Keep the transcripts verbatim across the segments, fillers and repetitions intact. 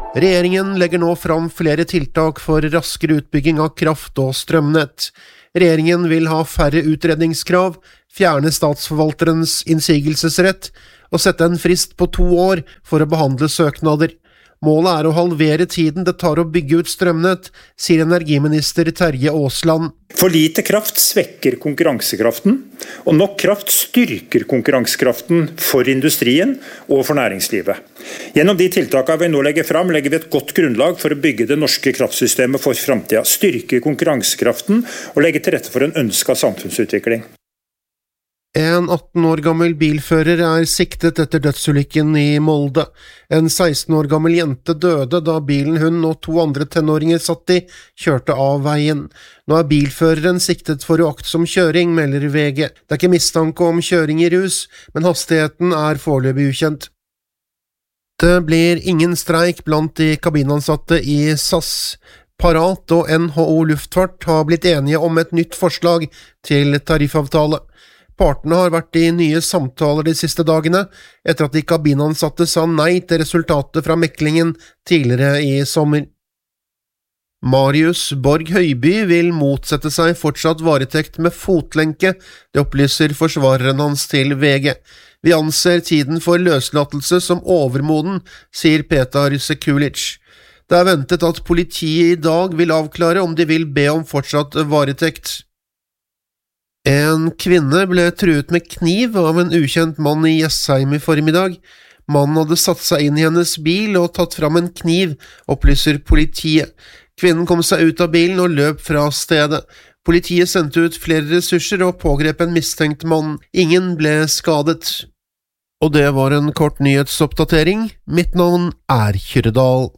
Regjeringen legger nå fram flere tiltak for raskere utbygging av kraft- og strømnett. Regjeringen vil ha færre utredningskrav, fjerne statsforvalterens innsigelsesrett og sette en frist på to år for å behandle søknader. Målet er å halvere tiden det tar å bygge ut strømnett, sier energiminister Terje Aasland. For lite kraft svekker konkurransekraften, og nok kraft styrker konkurransekraften for industrien og for næringslivet. Gjennom de tiltakene vi nå legger fram, legger vi et godt grunnlag for å bygge det norske kraftsystemet for fremtiden, styrke konkurransekraften og legge til rette for en ønsket samfunnsutvikling. En atten år gammel bilfører er siktet etter dødsulykken i Molde. En seksten år gammel jente døde da bilen hun og to andre tenåringer satt i, kjørte av veien. Nå er bilføreren siktet for uaktsom kjøring, melder V G. Det er ikke mistanke om kjøring i rus, men hastigheten er foreløpig ukjent. Det blir ingen streik blant de kabinansatte i S A S. Parat og N H O Luftfart har blitt enige om et nytt forslag til tariffavtale. Partene har vært i nye samtaler de siste dagene, etter at de kabinansatte sa nei til resultatet fra meklingen tidligere i sommer. Marius Borg Høiby vil motsette seg fortsatt varetekt med fotlenke, det opplyser forsvareren hans til V G. Vi anser tiden for løslatelse som overmoden, sier Petar Sekulic. Det er ventet at politiet i dag vil avklare om de vil be om fortsatt varetekt. En kvinne ble truet med kniv av en ukjent mann i Jessheim i formiddag. Mannen hadde satt seg inn i hennes bil og tatt fram en kniv, opplyser politiet. Kvinnen kom seg ut av bilen og løp fra stedet. Politiet sendte ut flere ressurser og pågrep en mistenkt mann. Ingen ble skadet. Og det var en kort nyhetsoppdatering. Mitt navn er Kyrredal.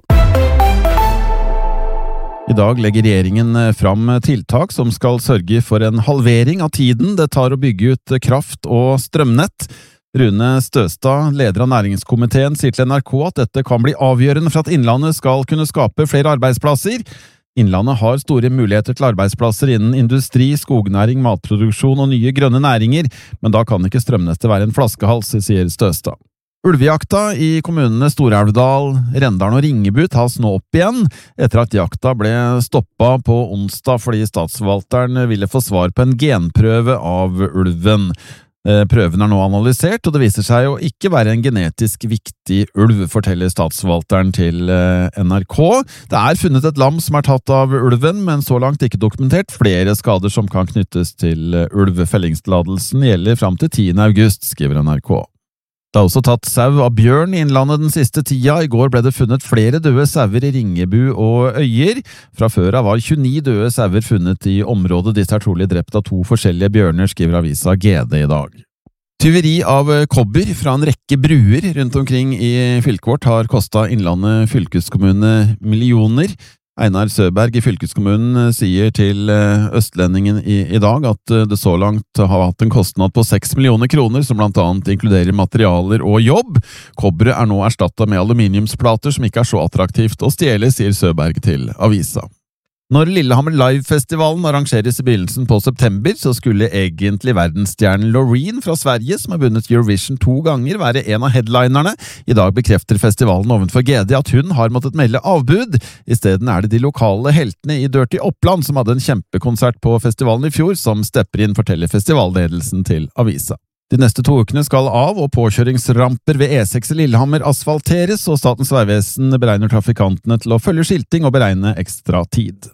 I dag legger regjeringen fram tiltak som skal sørge for en halvering av tiden det tar å bygge ut kraft- og strømnett. Rune Støstad, leder av næringskomiteen, sier til N R K at dette kan bli avgjørende for at Innlandet skal kunne skape flere arbeidsplasser. Innlandet har store muligheter til arbeidsplasser innen industri, skognæring, matproduksjon og nye grønne næringer, men da kan ikke strømnettet være en flaskehals, sier Støstad. Ulvejakta i kommunene Stor-Elvdal, Rendalen og Ringebu tas nå opp igjen, etter at jakta ble stoppet på onsdag fordi statsforvalteren ville få svar på en genprøve av ulven. Prøven er nå analysert, og det viser seg å ikke være en genetisk viktig ulv, forteller statsforvalteren til N R K. Det er funnet et lam som er tatt av ulven, men så langt ikke dokumentert flere skader som kan knyttes til ulv. Fellingstillatelsen gjelder fram til tiende august, skriver N R K. Det er også tatt sau av bjørn i Innlandet den siste tida. I går ble det funnet flere døde sauer i Ringebu og Øyer. Fra før av var tjueni døde sauer funnet i området. Disse er trolig drept av to forskjellige bjørner, skriver avisa G D i dag. Tyveri av kobber fra en rekke bruer rundt omkring i fylket vårt har kostet Innlandet fylkeskommune millioner. Einar Søberg i fylkeskommunen sier til Østlendingen i, i dag at det så langt har hatt en kostnad på seks millioner kroner, som blant annet inkluderer materialer og jobb. Kobberet er nå erstattet med aluminiumsplater som ikke er så attraktivt å stjele, sier Søberg til avisa. Når Lillehammer Live-festivalen arrangeres i begynnelsen på september, så skulle egentlig verdensstjernen Loreen fra Sverige, som har vunnet Eurovision to ganger, være en av headlinerne. I dag bekrefter festivalen ovenfor G D at hun har måttet melde avbud. I stedet er det de lokale heltene i Dirty Oppland som hadde en kjempekonsert på festivalen i fjor, som stepper inn, forteller festivalledelsen til avisa. De neste to ukene skal av- og påkjøringsramper ved E seks i Lillehammer asfalteres, og Statens vegvesen beregner trafikantene til å følge skilting og beregne ekstra tid.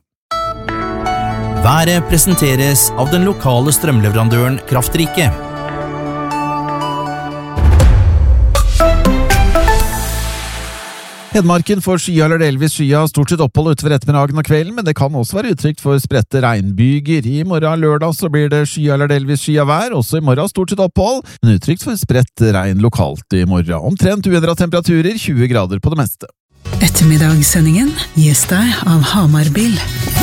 Været presenteres av den lokale strømleverandøren Kraftrike. Hedmarken får skya eller delvis skya, stort sett opphold utover ettermiddagen og kvelden, men det kan også være utrygt for spredte regnbyger. I morgen lørdag så blir det skya eller delvis skya vær, også i morgen stort sett opphold, men utrygt for spredt regn lokalt i morgen. Omtrent uendret temperaturer, tjue grader på det meste. Ettermiddagssendingen gis deg av Hamarbil.